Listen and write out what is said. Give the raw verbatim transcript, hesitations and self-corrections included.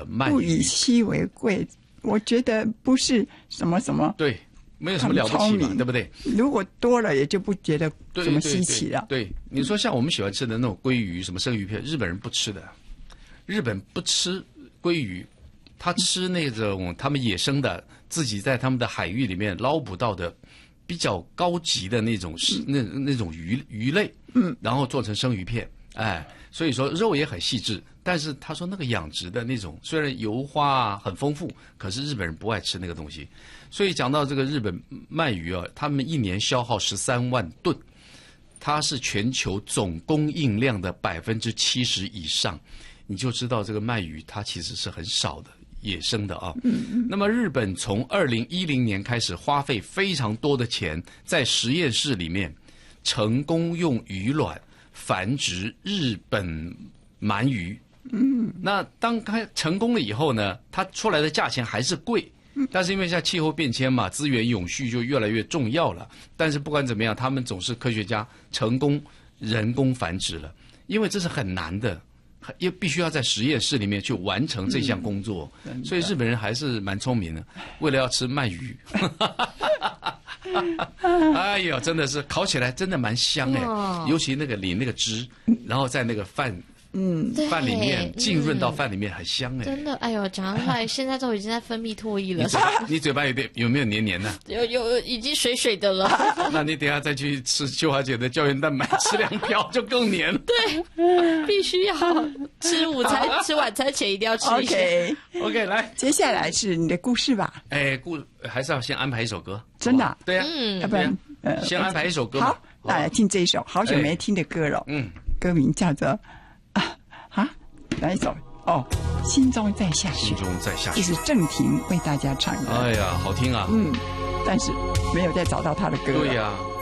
的鳗鱼。 不以稀为贵，我觉得不是什么什么， 对，没有什么了不起嘛，对不对？ 如果多了也就不觉得什么稀奇了。 对，对对你说像我们喜欢吃的那种鲑鱼、什么生鱼片，日本人不吃的，日本不吃鲑鱼，他吃那种他们野生的，自己在他们的海域里面捞捕到的比较高级的那种是、嗯、那那种鱼鱼类，嗯，然后做成生鱼片，哎，所以说肉也很细致。但是他说那个养殖的那种，虽然油花啊很丰富，可是日本人不爱吃那个东西。所以讲到这个日本鳗鱼啊，他们一年消耗十三万吨，它是全球总供应量的百分之七十以上，你就知道这个鳗鱼它其实是很少的。野生的啊，嗯嗯。那么日本从二零一零年开始花费非常多的钱，在实验室里面成功用鱼卵繁殖日本鳗鱼。嗯。那当开成功了以后呢，它出来的价钱还是贵，但是因为现在气候变迁嘛，资源永续就越来越重要了。但是不管怎么样，他们总是科学家成功人工繁殖了，因为这是很难的。也必须要在实验室里面去完成这项工作，嗯、所以日本人还是蛮聪明的，为了要吃鳗鱼，哎呦，真的是烤起来真的蛮香哎，尤其那个淋那个汁，然后在那个饭。嗯，饭里面浸润到饭里面很香哎、欸， 真的，哎呦，讲出来现在都已经在分泌唾液了。 你嘴巴，你嘴巴有点有没有黏黏的？ 有有，已经水水的了。 那你等一下再去吃秋华姐的胶原蛋白，吃两瓢就更黏了。 对，必须要吃午餐、吃晚餐前一定要吃一下。 OK OK， 来， 接下来是你的故事吧？ 哎，故还是要先安排一首歌， 真的、啊？ 对呀、啊， 嗯， 要不然呃，先安排一首歌。 好，大家听这一首好久没听的歌了。嗯，歌名叫做啊啊。哪一首？哦，心中在下雪， 心中在下雪， 这是郑婷为大家唱的。 哎呀，好听啊！ 嗯，但是没有再找到他的歌了。 对呀、啊。